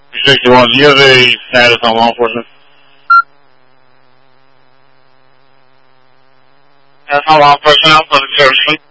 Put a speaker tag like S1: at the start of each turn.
S1: 61, do you have a status on law enforcement? That's on law enforcement, public service.